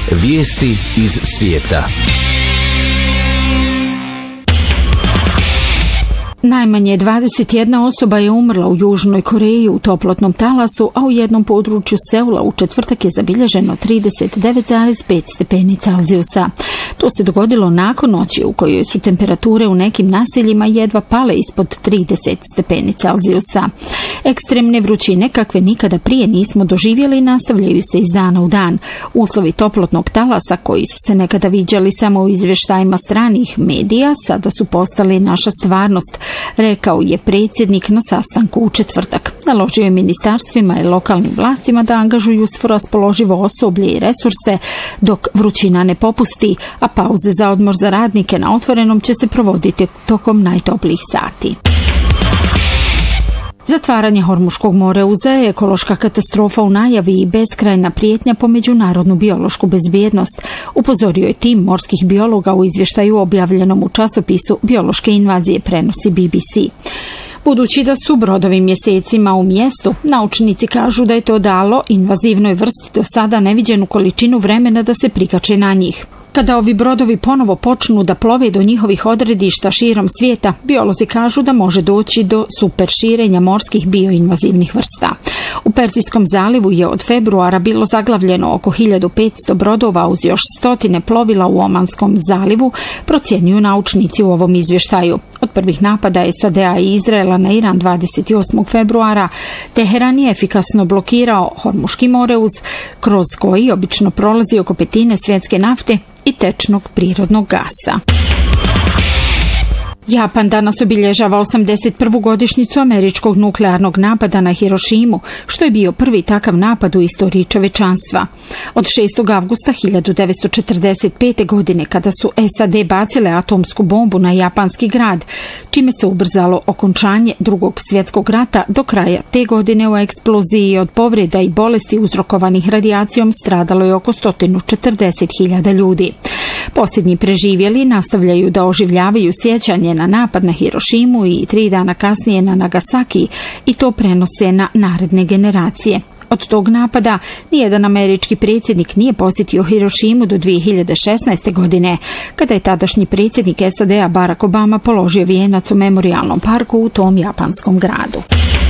Vijesti iz svijeta. Najmanje 21 osoba je umrla u Južnoj Koreji u toplotnom talasu, a u jednom području Seula u četvrtak je zabilježeno 39,5 stepeni Celzijusa. To se dogodilo nakon noći u kojoj su temperature u nekim naseljima jedva pale ispod 30 stepeni Celzijusa. Ekstremne vrućine kakve nikada prije nismo doživjeli nastavljaju se iz dana u dan. Uslovi toplotnog talasa koji su se nekada viđali samo u izvještajima stranih medija sada su postali naša stvarnost, rekao je predsjednik na sastanku u četvrtak. Naložio je ministarstvima i lokalnim vlastima da angažuju svo raspoloživo osoblje i resurse dok vrućina ne popusti, a pauze za odmor za radnike na otvorenom će se provoditi tokom najtoplijih sati. Zatvaranje Hormuškog moreuza je ekološka katastrofa u najavi i beskrajna prijetnja po međunarodnu biološku bezbjednost, upozorio je tim morskih biologa u izvještaju objavljenom u časopisu Biološke invazije, prenosi BBC. Budući da su brodovi mjesecima u mjestu, naučnici kažu da je to dalo invazivnoj vrsti do sada neviđenu količinu vremena da se prikače na njih. Kada ovi brodovi ponovo počnu da plove do njihovih odredišta širom svijeta, biolozi kažu da može doći do super širenja morskih bioinvazivnih vrsta. U Perzijskom zalivu je od februara bilo zaglavljeno oko 1500 brodova uz još stotine plovila u Omanskom zalivu, procjenjuju naučnici u ovom izvještaju. Od prvih napada SAD-a i Izraela na Iran 28. februara, Teheran je efikasno blokirao Hormuški moreuz, kroz koji obično prolazi oko petine svjetske nafte i tečnog prirodnog gasa. Japan danas obilježava 81. godišnjicu američkog nuklearnog napada na Hirošimu, što je bio prvi takav napad u istoriji čovečanstva. Od 6. avgusta 1945. godine, kada su SAD bacile atomsku bombu na japanski grad, čime se ubrzalo okončanje Drugog svjetskog rata, do kraja te godine u eksploziji od povreda i bolesti uzrokovanih radijacijom stradalo je oko 140.000 ljudi. Posljednji preživjeli nastavljaju da oživljavaju sjećanje na napad na Hirošimu i 3 dana kasnije na Nagasaki i to prenose na naredne generacije. Od tog napada nijedan američki predsjednik nije posjetio Hirošimu do 2016. godine, kada je tadašnji predsjednik SAD-a Barack Obama položio vijenac u memorijalnom parku u tom japanskom gradu.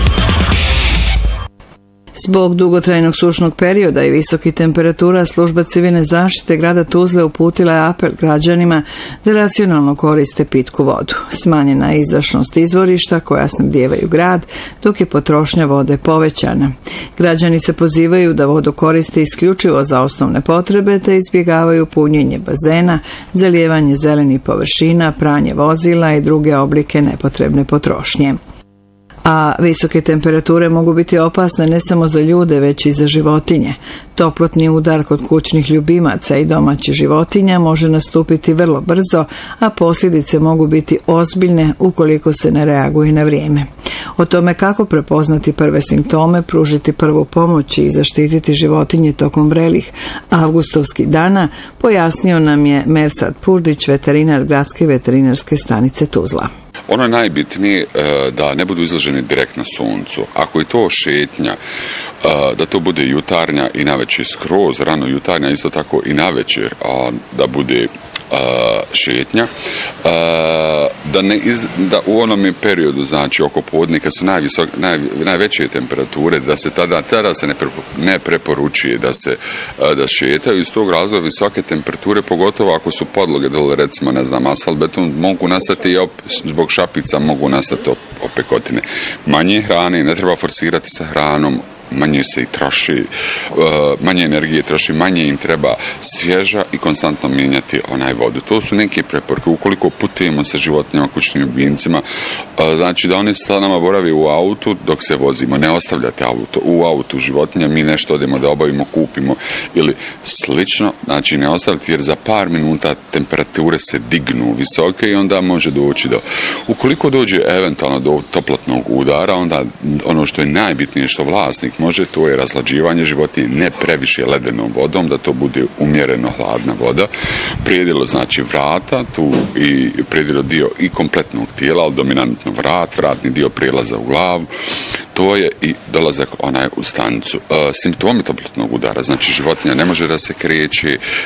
Zbog dugotrajnog sušnog perioda i visokih temperatura, služba civilne zaštite grada Tuzle uputila je apel građanima da racionalno koriste pitku vodu. Smanjena je izdašnost izvorišta koja snabdijevaju grad, dok je potrošnja vode povećana. Građani se pozivaju da vodu koriste isključivo za osnovne potrebe, te izbjegavaju punjenje bazena, zalijevanje zelenih površina, pranje vozila i druge oblike nepotrebne potrošnje. A visoke temperature mogu biti opasne ne samo za ljude, već i za životinje. Toplotni udar kod kućnih ljubimaca i domaćih životinja može nastupiti vrlo brzo, a posljedice mogu biti ozbiljne ukoliko se ne reaguje na vrijeme. O tome kako prepoznati prve simptome, pružiti prvu pomoć i zaštititi životinje tokom vrelih avgustovskih dana, pojasnio nam je Mersad Purdić, veterinar Gradske veterinarske stanice Tuzla. Ono je najbitnije da ne budu izloženi direktno suncu. Ako je to šetnja, da to bude jutarnja i navečer skroz, rano jutarnja, isto tako i navečer, da bude šetnja, da u onome periodu, znači oko podnika su najveće temperature, da se tada se ne preporučuje da šetaju. Iz tog razloga visoke temperature, pogotovo ako su podloge dole, recimo, asfalt, beton, mogu nastati i zbog šapica mogu nastati opekotine. Manje hrane, ne treba forsirati sa hranom, manje se i troši, manje energije troši, manje im treba svježa i konstantno mijenjati vodu. To su neke preporuke. Ukoliko putujemo sa životinjama, kućnim ljubimcima, znači da one sa nama boravi u autu dok se vozimo, ne ostavljate u autu životinja, mi nešto odemo da obavimo, kupimo ili slično, znači ne ostavljati, jer za par minuta temperature se dignu visoke i onda može doći ukoliko dođe eventualno do toplotnog udara, onda ono što je najbitnije što vlasnik može, to je razlađivanje životinje, ne previše ledenom vodom, da to bude umjereno hladna voda. Prijedilo znači vrata, tu i prijedilo dio i kompletnog tijela, ali dominantno vratni dio prijelaza u glavu, to je i dolazak u stanicu. Simptomi toplotnog udara, znači životinja ne može da se kreće,